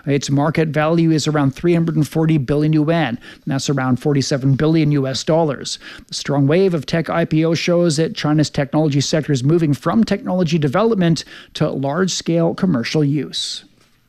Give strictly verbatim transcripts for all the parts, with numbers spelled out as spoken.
Its market value is around three hundred forty billion yuan. That's around forty-seven billion U S dollars. The strong wave of tech I P O shows that China's technology sector is moving from technology development to large-scale commercial use.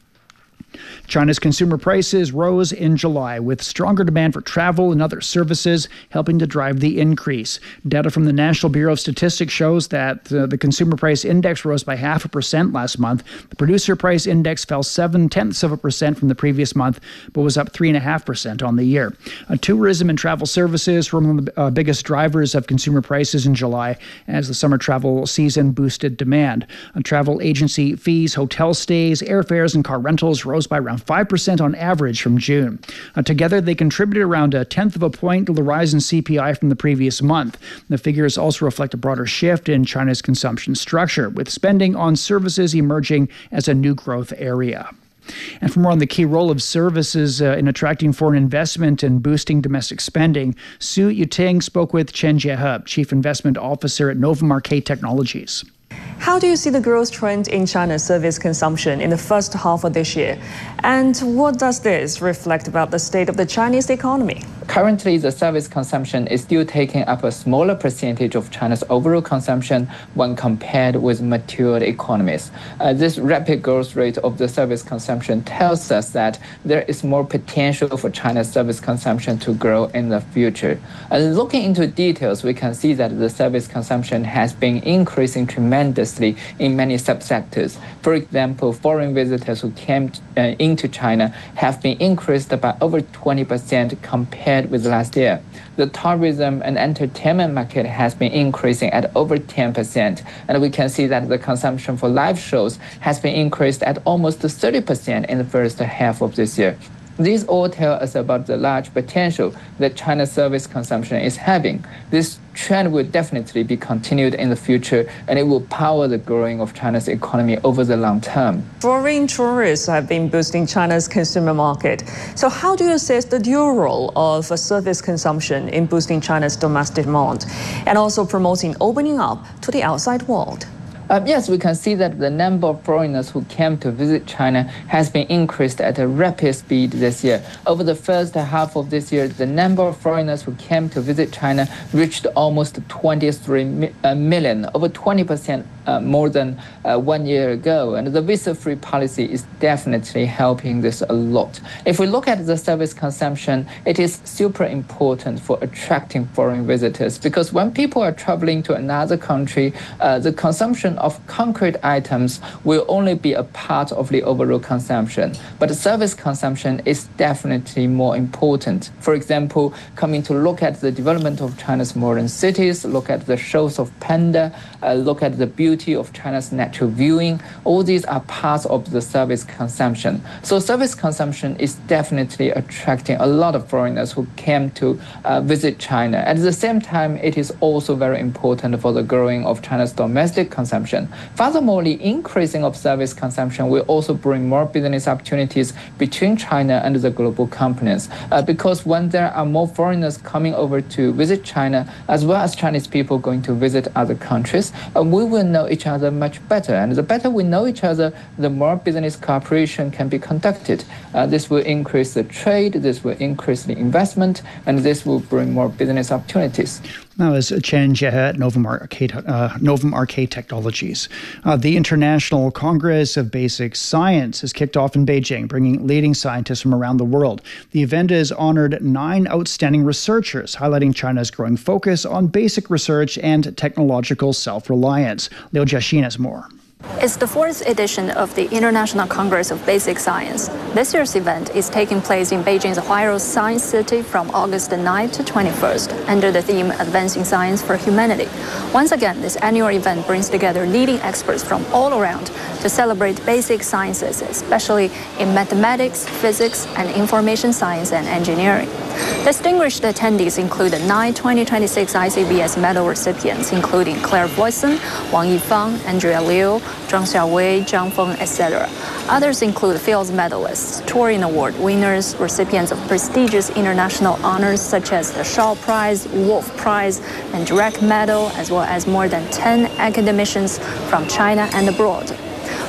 China's consumer prices rose in July, with stronger demand for travel and other services helping to drive the increase. Data from the National Bureau of Statistics shows that uh, the consumer price index rose by half a percent last month. The producer price index fell seven tenths of a percent from the previous month, but was up three and a half percent on the year. Uh, tourism and travel services were one of the uh, biggest drivers of consumer prices in July, as the summer travel season boosted demand. Uh, travel agency fees, hotel stays, airfares, and car rentals rose by around five percent on average from June. Uh, together, they contributed around a tenth of a point to the rise in C P I from the previous month. The figures also reflect a broader shift in China's consumption structure, with spending on services emerging as a new growth area. And for more on the key role of services uh, in attracting foreign investment and boosting domestic spending, Su Yuting spoke with Chen Jiehe, Chief Investment Officer at Novum Arcade Technologies. How do you see the growth trend in China's service consumption in the first half of this year? And what does this reflect about the state of the Chinese economy? Currently, the service consumption is still taking up a smaller percentage of China's overall consumption when compared with matured economies. Uh, this rapid growth rate of the service consumption tells us that there is more potential for China's service consumption to grow in the future. Uh, looking into details, we can see that the service consumption has been increasing tremendously in many subsectors. For example, foreign visitors who came uh, into China have been increased by over twenty percent compared with last year. The tourism and entertainment market has been increasing at over ten percent, and we can see that the consumption for live shows has been increased at almost thirty percent in the first half of this year. These all tell us about the large potential that China's service consumption is having. This trend will definitely be continued in the future, and it will power the growing of China's economy over the long term. Foreign tourists have been boosting China's consumer market. So how do you assess the dual role of service consumption in boosting China's domestic demand and also promoting opening up to the outside world? Um, yes, we can see that the number of foreigners who came to visit China has been increased at a rapid speed this year. Over the first half of this year, the number of foreigners who came to visit China reached almost twenty-three million, over twenty percent uh, more than uh, one year ago. And the visa-free policy is definitely helping this a lot. If we look at the service consumption, it is super important for attracting foreign visitors, because when people are traveling to another country, uh, the consumption of concrete items will only be a part of the overall consumption. But service consumption is definitely more important. For example, coming to look at the development of China's modern cities, look at the shows of panda, uh, look at the beauty of China's natural viewing, all these are parts of the service consumption. So service consumption is definitely attracting a lot of foreigners who came to uh, visit China. At the same time, it is also very important for the growing of China's domestic consumption. Furthermore, the increasing of service consumption will also bring more business opportunities between China and the global companies. Uh, because when there are more foreigners coming over to visit China, as well as Chinese people going to visit other countries, uh, we will know each other much better. And the better we know each other, the more business cooperation can be conducted. Uh, this will increase the trade, this will increase the investment, and this will bring more business opportunities. That was Chen Jiehe at Novum Arcade, uh, Novum Arcade Technologies. Uh, the International Congress of Basic Science has kicked off in Beijing, bringing leading scientists from around the world. The event has honored nine outstanding researchers, highlighting China's growing focus on basic research and technological self-reliance. Liu Jiaxin has more. It's the fourth edition of the International Congress of Basic Science. This year's event is taking place in Beijing's Huairou Science City from August ninth to twenty-first, under the theme Advancing Science for Humanity. Once again, this annual event brings together leading experts from all around to celebrate basic sciences, especially in mathematics, physics, and information science and engineering. Distinguished attendees include nine twenty twenty-six I C B S medal recipients, including Claire Voisin, Wang Yifang, Andrea Liu, Zhang Xiaowei, Zhang Feng, et cetera. Others include Fields medalists, Turing Award winners, recipients of prestigious international honors such as the Shaw Prize, Wolf Prize, and Dirac Medal, as well as more than ten academicians from China and abroad.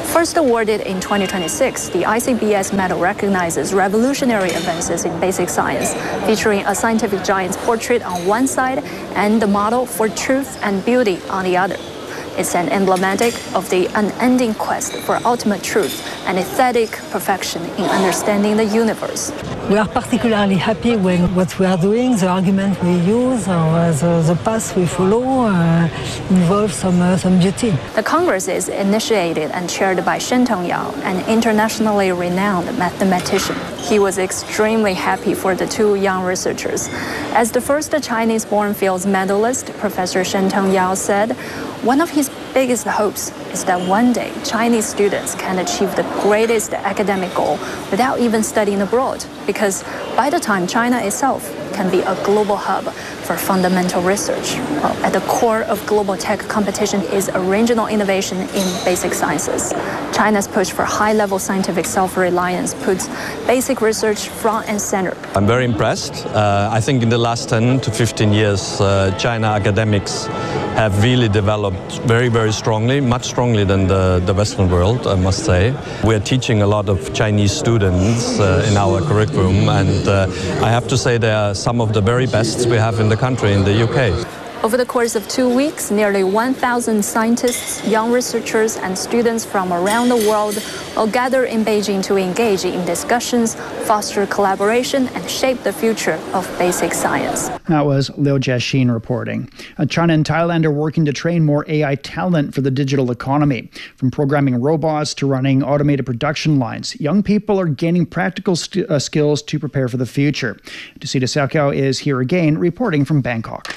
First awarded in twenty twenty-six, the I C B S medal recognizes revolutionary advances in basic science, featuring a scientific giant's portrait on one side and the model for truth and beauty on the other. It's an emblematic of the unending quest for ultimate truth and aesthetic perfection in understanding the universe. We are particularly happy when what we are doing, the argument we use, or the, the path we follow uh, involves some, uh, some beauty. The Congress is initiated and chaired by Shen Tongyao, an internationally renowned mathematician. He was extremely happy for the two young researchers. As the first Chinese-born fields medalist, Professor Shen Tongyao said, one of his biggest hopes is that one day Chinese students can achieve the greatest academic goal without even studying abroad, because by the time China itself can be a global hub for fundamental research. Well, at the core of global tech competition is original innovation in basic sciences. China's push for high-level scientific self-reliance puts basic research front and center. I'm very impressed. Uh, I think in the last ten to fifteen years, uh, China academics have really developed very, very strongly, much strongly than the, the Western world, I must say. We're teaching a lot of Chinese students uh, in our curriculum, and uh, I have to say they are some of the very best we have in the country, in the U K. Over the course of two weeks, nearly one thousand scientists, young researchers, and students from around the world will gather in Beijing to engage in discussions, foster collaboration, and shape the future of basic science. That was Liu Jiaxin reporting. Uh, China and Thailand are working to train more A I talent for the digital economy. From programming robots to running automated production lines, young people are gaining practical st- uh, skills to prepare for the future. Tusita Salkao is here again, reporting from Bangkok.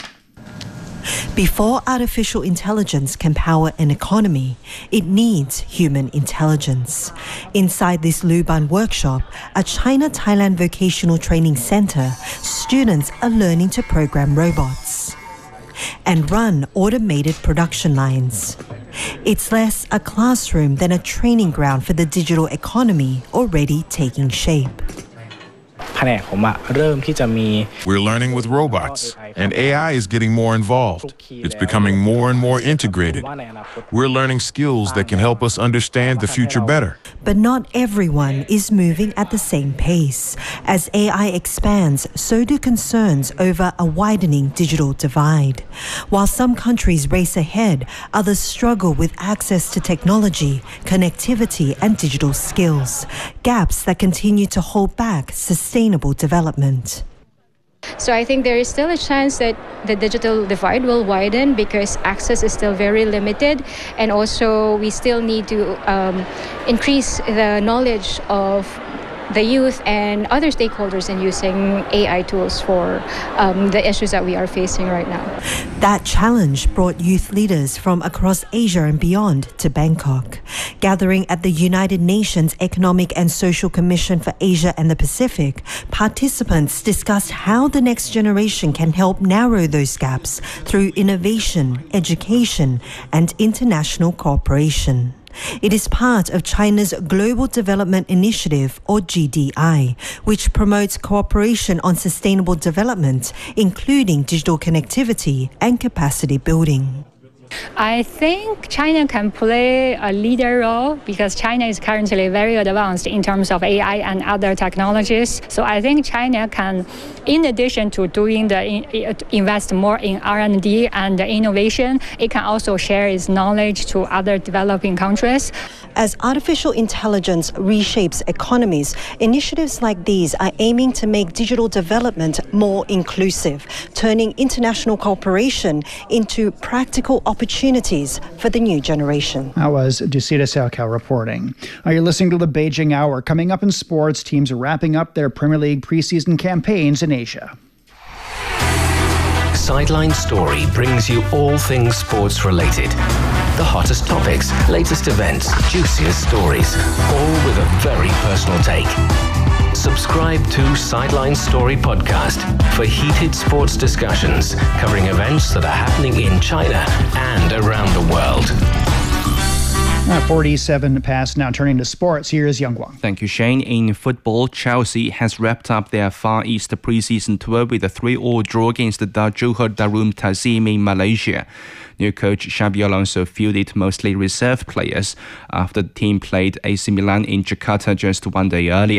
Before artificial intelligence can power an economy, it needs human intelligence. Inside this Luban workshop, a China-Thailand vocational training center, students are learning to program robots and run automated production lines. It's less a classroom than a training ground for the digital economy already taking shape. We're learning with robots, and A I is getting more involved. It's becoming more and more integrated. We're learning skills that can help us understand the future better. But not everyone is moving at the same pace. As A I expands, so do concerns over a widening digital divide. While some countries race ahead, others struggle with access to technology, connectivity, and digital skills, gaps that continue to hold back sustainable development. So I think there is still a chance that the digital divide will widen because access is still very limited, and also we still need to um, increase the knowledge of the youth and other stakeholders in using A I tools for um, the issues that we are facing right now. That challenge brought youth leaders from across Asia and beyond to Bangkok. Gathering at the United Nations Economic and Social Commission for Asia and the Pacific, participants discussed how the next generation can help narrow those gaps through innovation, education, and international cooperation. It is part of China's Global Development Initiative, or G D I, which promotes cooperation on sustainable development, including digital connectivity and capacity building. I think China can play a leader role because China is currently very advanced in terms of A I and other technologies. So I think China can, in addition to doing the invest more in R and D and innovation, it can also share its knowledge to other developing countries. As artificial intelligence reshapes economies, initiatives like these are aiming to make digital development more inclusive, turning international cooperation into practical opportunities for the new generation. That was Tusita Salkao reporting. Now you're listening to the Beijing Hour. Coming up in sports, teams are wrapping up their Premier League preseason campaigns in Asia. Sideline Story brings you all things sports related. The hottest topics, latest events, juiciest stories, all with a very personal take. Subscribe to Sideline Story Podcast for heated sports discussions covering events that are happening in China and around the world. Uh, forty-seven past now, turning to sports. Here's Young Guang. Thank you, Shane. In football, Chelsea has wrapped up their Far East preseason tour with a three all draw against the Johor Darul Ta'zim in Malaysia. New coach Xabi Alonso fielded mostly reserve players after the team played A C Milan in Jakarta just one day earlier.